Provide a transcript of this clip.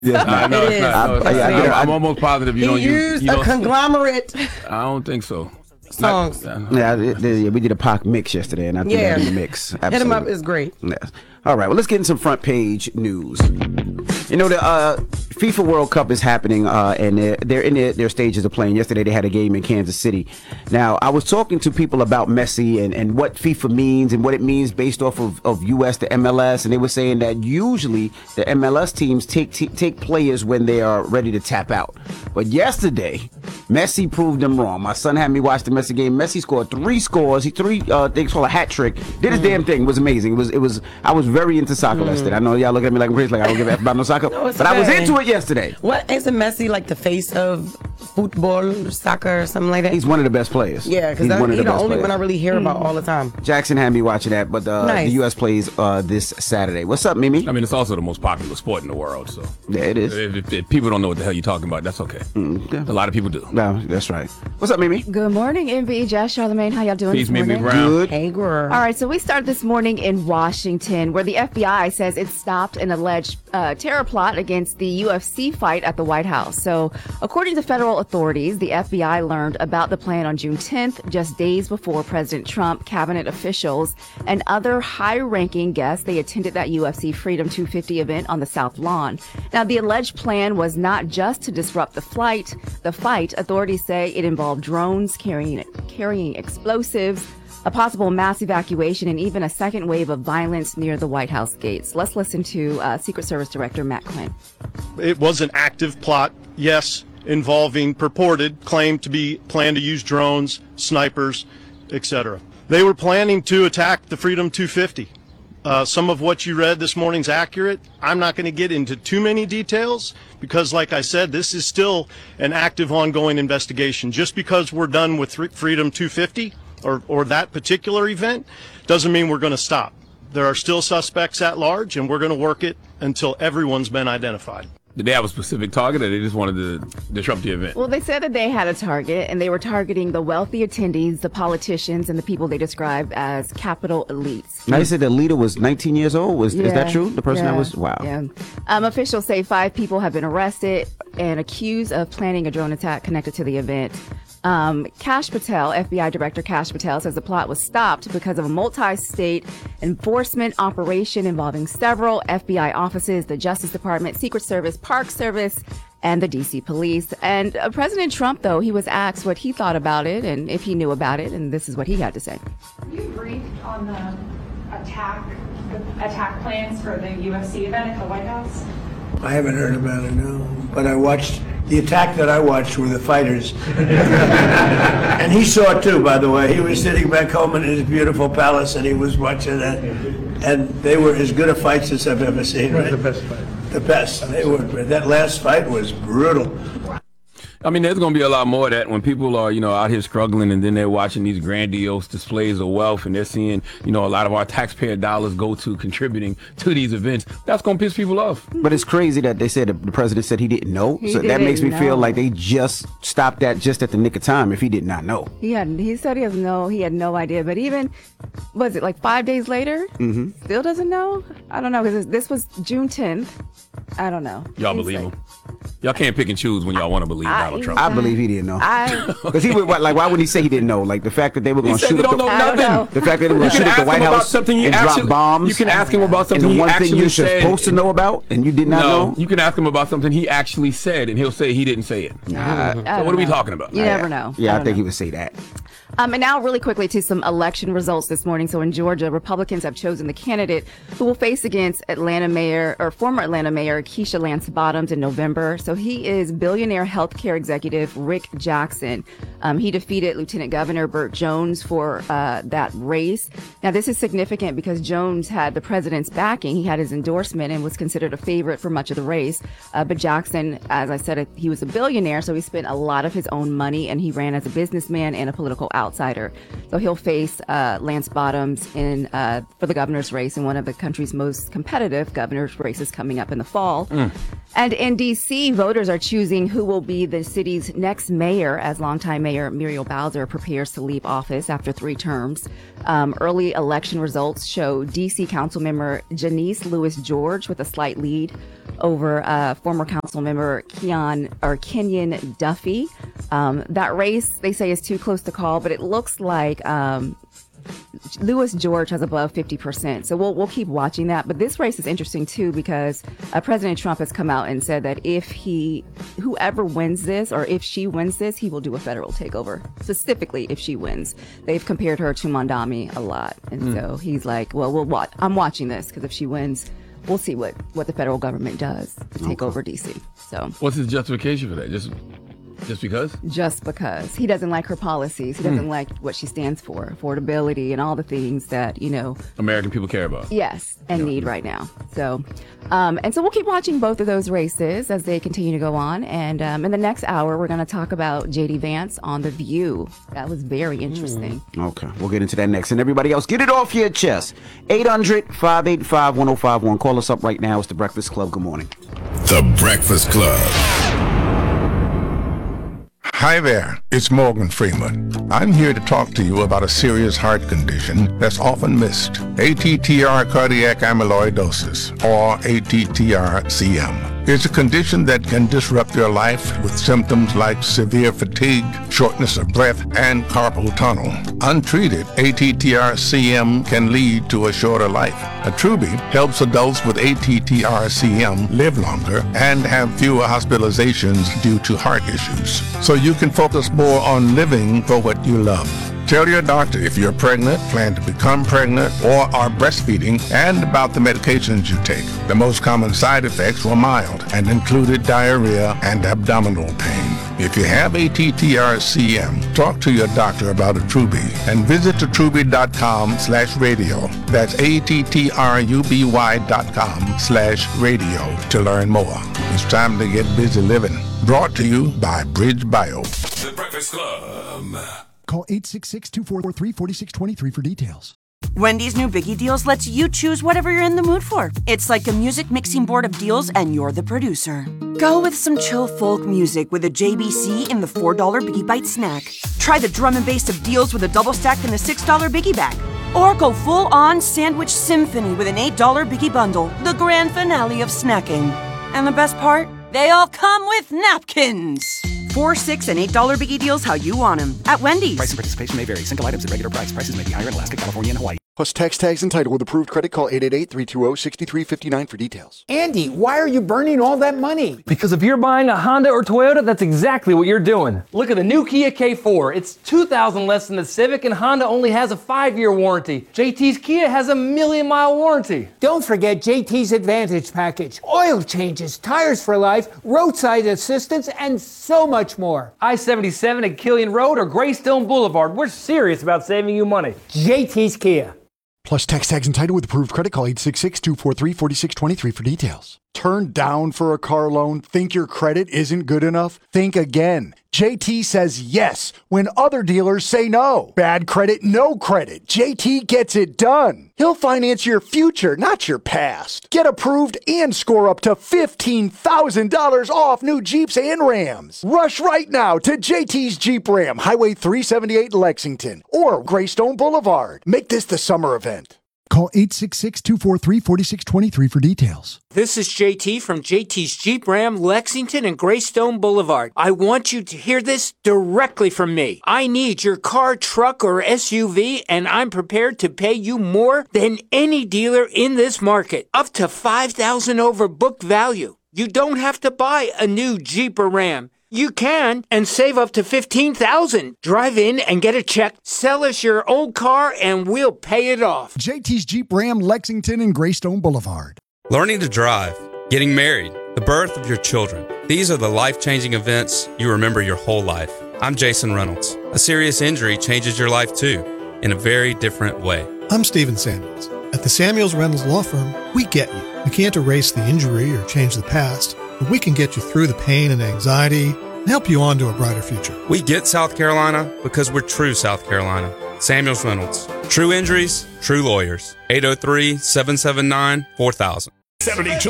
Yes, No, It it's is. not. No, it's not. I- I'm almost positive you He don't used you a don't. conglomerate I don't think so. songs. Yeah, we did a Pac mix yesterday, and I threw that in the mix. Hit 'em up Absolutely. is great. Yes. All right, well, let's get in some front page news. You know, the FIFA World Cup is happening, and they're in their stages of playing. Yesterday, they had a game in Kansas City. Now, I was talking to people about Messi and what FIFA means and what it means based off of U.S. to MLS, and they were saying that usually the MLS teams take players when they are ready to tap out. But yesterday, Messi proved them wrong. My son had me watch the Messi game. Messi scored 3 scores. They call a hat trick. Did his damn thing. It was amazing. I was very into soccer yesterday. I know y'all look at me like I'm crazy, like I don't give a F about no soccer, No, it's but I was okay. into it yesterday. What isn't Messi like the face of football, soccer, or something like that? He's one of the best players. Yeah, because he's one of he's the best only players. one I really hear about all the time. Jackson had me watching that, but Nice. the U.S. plays this Saturday. What's up, Mimi? I mean, it's also the most popular sport in the world. So Yeah, it is. if people don't know what the hell you're talking about, that's okay. Yeah. A lot of people do. No, that's right. What's up, Mimi? Good morning, MV, Jess, Charlamagne. How y'all doing Peace, this morning? Mimi Brown. Good. Hey, girl. All right, so we start this morning in Washington, where the FBI says it stopped an alleged terror plot against the UFC fight at the White House. So, according to federal authorities, the FBI learned about the plan on June 10th, just days before President Trump, cabinet officials, and other high-ranking guests, they attended that UFC Freedom 250 event on the South Lawn. Now, the alleged plan was not just to disrupt the fight. Authorities say it involved drones carrying explosives, a possible mass evacuation, and even a second wave of violence near the White House gates. Let's listen to Secret Service Director Matt Quinn. It was an active plot, yes, involving claimed to be planned to use drones, snipers, etc. They were planning to attack the Freedom 250. Some of what you read this morning's accurate. I'm not going to get into too many details because, like I said, this is still an active, ongoing investigation. Just because we're done with Freedom 250 or that particular event doesn't mean we're going to stop. There are still suspects at large, and we're going to work it until everyone's been identified. Did they have a specific target, or they just wanted to disrupt the event? Well, they said that they had a target, and they were targeting the wealthy attendees, the politicians, and the people they described as capital elites. Now, you said the leader was 19 years old. Is that true? The person that was, wow. Yeah. Officials say 5 people have been arrested and accused of planning a drone attack connected to the event. Kash Patel, FBI Director Kash Patel, says the plot was stopped because of a multi-state enforcement operation involving several FBI offices, the Justice Department, Secret Service, Park Service, and the DC Police. And President Trump, though, he was asked what he thought about it and if he knew about it, and this is what he had to say. You briefed on the attack plans for the UFC event at the White House? I haven't heard about it, no. But the attack that I watched were the fighters. And he saw it too, by the way. He was sitting back home in his beautiful palace and he was watching that. And they were as good a fights as I've ever seen. Right? The best fight. The best. They were. That last fight was brutal. I mean, there's going to be a lot more of that when people are, out here struggling, and then they're watching these grandiose displays of wealth, and they're seeing, a lot of our taxpayer dollars go to contributing to these events. That's going to piss people off. But it's crazy that they said the president said he didn't know. That makes me feel like they just stopped that just at the nick of time if he did not know. He said he had no idea. But even, was it like 5 days later? Mm-hmm. Still doesn't know? I don't know, because this was June 10th. I don't know. Y'all believe him? Y'all can't pick and choose when y'all want to believe Donald Trump. I believe he didn't know. Because he would, why would he say he didn't know? Like the fact that they were going to shoot up the fact that they were going to shoot up the White House and drop bombs. You can ask him about something and the he one thing actually you're said. supposed to know about and you did not know? You can ask him about something he actually said, and he'll say he didn't say it. So what are we talking about? You never know. Yeah, I think he would say that. And now really quickly to some election results this morning. So in Georgia, Republicans have chosen the candidate who will face against former Atlanta Mayor Keisha Lance Bottoms in November. So he is billionaire healthcare executive Rick Jackson. He defeated Lieutenant Governor Burt Jones for that race. Now, this is significant because Jones had the president's backing. He had his endorsement and was considered a favorite for much of the race. But Jackson, as I said, he was a billionaire, so he spent a lot of his own money, and he ran as a businessman and a political outsider. So he'll face Lance Bottoms for the governor's race in one of the country's most competitive governor's races coming up in the fall. And in D.C., voters are choosing who will be the city's next mayor as longtime Mayor Muriel Bowser prepares to leave office after 3 terms. Early election results show D.C. Councilmember Janice Lewis George with a slight lead over former council member Kenyon Duffy. That race, they say, is too close to call, but it looks like Louis George has above 50%. So we'll keep watching that. But this race is interesting, too, because President Trump has come out and said that whoever wins this, or if she wins this, he will do a federal takeover. Specifically, if she wins. They've compared her to Mondami a lot. And so he's like, well, I'm watching this, because if she wins, we'll see what the federal government does to take over D.C. So what's his justification for that? Just because? Just because. He doesn't like her policies. He doesn't like what she stands for, affordability and all the things that, American people care about. Yes, and need right now. So, and so we'll keep watching both of those races as they continue to go on. And in the next hour, we're going to talk about J.D. Vance on The View. That was very interesting. Okay, we'll get into that next. And everybody else, get it off your chest. 800-585-1051. Call us up right now. It's The Breakfast Club. Good morning. The Breakfast Club. Hi there, it's Morgan Freeman. I'm here to talk to you about a serious heart condition that's often missed. ATTR cardiac amyloidosis, or ATTR-CM. It's a condition that can disrupt your life with symptoms like severe fatigue, shortness of breath, and carpal tunnel. Untreated, ATTR-CM can lead to a shorter life. Attruby helps adults with ATTR-CM live longer and have fewer hospitalizations due to heart issues. So you can focus more on living for what you love. Tell your doctor if you're pregnant, plan to become pregnant, or are breastfeeding, and about the medications you take. The most common side effects were mild and included diarrhea and abdominal pain. If you have ATTR-CM, talk to your doctor about Attruby and visit attruby.com/radio. That's ATTRUBY.com/radio to learn more. It's time to get busy living. Brought to you by Bridge Bio. The Breakfast Club. Call 866-243-4623 for details. Wendy's new Biggie Deals lets you choose whatever you're in the mood for. It's like a music mixing board of deals, and you're the producer. Go with some chill folk music with a JBC in the $4 Biggie Bite snack. Try the drum and bass of deals with a double stack in the $6 Biggie Bag. Or go full-on sandwich symphony with an $8 Biggie Bundle, the grand finale of snacking. And the best part? They all come with napkins. $4, $6, and $8 Biggie Deals how you want them at Wendy's. Price and participation may vary. Single items at regular price. Prices may be higher in Alaska, California, and Hawaii. Plus tax tags and title with approved credit. Call 888-320-6359 for details. Andy, why are you burning all that money? Because if you're buying a Honda or Toyota, that's exactly what you're doing. Look at the new Kia K4. It's $2,000 less than the Civic, and Honda only has a 5-year warranty. JT's Kia has a 1,000,000-mile warranty. Don't forget JT's Advantage Package. Oil changes, tires for life, roadside assistance, and so much more. I-77 at Killian Road or Greystone Boulevard. We're serious about saving you money. JT's Kia. Plus tax tags and title with approved credit. Call 866-243-4623 for details. Turned down for a car loan? Think your credit isn't good enough? Think again. JT says yes when other dealers say no. Bad credit, no credit. JT gets it done. He'll finance your future, not your past. Get approved and score up to $15,000 off new Jeeps and Rams. Rush right now to JT's Jeep Ram, Highway 378 Lexington, or Greystone Boulevard. Make this the summer event. Call 866-243-4623 for details. This is JT from JT's Jeep Ram, Lexington and Greystone Boulevard. I want you to hear this directly from me. I need your car, truck, or SUV, and I'm prepared to pay you more than any dealer in this market. Up to $5,000 over book value. You don't have to buy a new Jeep or Ram. You can, and save up to $15,000. Drive in and get a check. Sell us your old car, and we'll pay it off. JT's Jeep Ram, Lexington and Greystone Boulevard. Learning to drive, getting married, the birth of your children. These are the life-changing events you remember your whole life. I'm Jason Reynolds. A serious injury changes your life too, in a very different way. I'm Stephen Samuels. At the Samuels Reynolds Law Firm, we get you. We can't erase the injury or change the past, but we can get you through the pain and anxiety and help you on to a brighter future. We get South Carolina because we're true South Carolina. Samuels Reynolds. True injuries, true lawyers. 803-779-4000. 72